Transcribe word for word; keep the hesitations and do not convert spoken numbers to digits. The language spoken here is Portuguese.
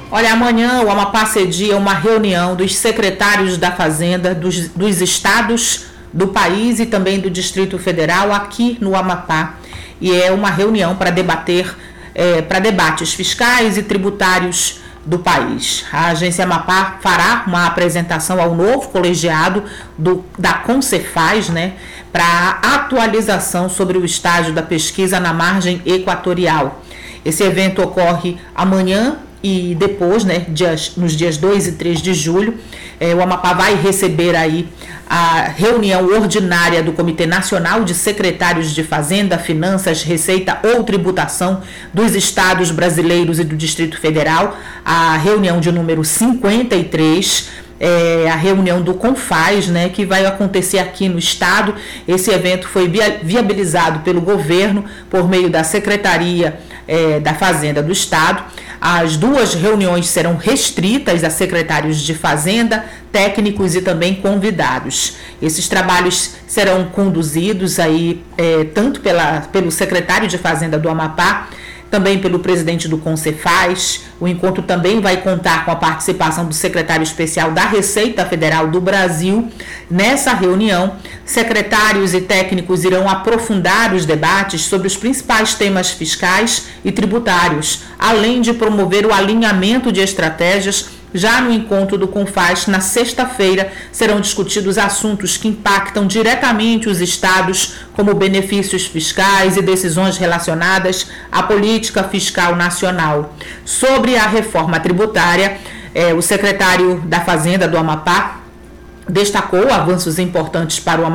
Olha, amanhã o Amapá cedia uma reunião dos secretários da Fazenda dos, dos estados do país e também do Distrito Federal aqui no Amapá. E é uma reunião para debater, é, para debates fiscais e tributários do país. A Agência Amapá fará uma apresentação ao novo colegiado do, da Concefaz, né, para atualização sobre o estágio da pesquisa na margem equatorial. Esse evento ocorre amanhã e depois, né, dias, nos dias dois e três de julho, é, o Amapá vai receber aí a reunião ordinária do Comitê Nacional de Secretários de Fazenda, Finanças, Receita ou Tributação dos Estados Brasileiros e do Distrito Federal, a reunião de número cinquenta e três, é, a reunião do Confaz, né, que vai acontecer aqui no estado. Esse evento foi viabilizado pelo governo por meio da Secretaria é, da Fazenda do Estado. As duas reuniões serão restritas a secretários de Fazenda, técnicos e também convidados. Esses trabalhos serão conduzidos aí, é, tanto pela, pelo secretário de Fazenda do Amapá, também pelo presidente do Concefaz. O encontro também vai contar com a participação do secretário especial da Receita Federal do Brasil. Nessa reunião, secretários e técnicos irão aprofundar os debates sobre os principais temas fiscais e tributários, além de promover o alinhamento de estratégias. Já no encontro do Confaz, na sexta-feira, serão discutidos assuntos que impactam diretamente os estados, como benefícios fiscais e decisões relacionadas à política fiscal nacional. Sobre a reforma tributária, eh, o secretário da Fazenda do Amapá destacou avanços importantes para o Amapá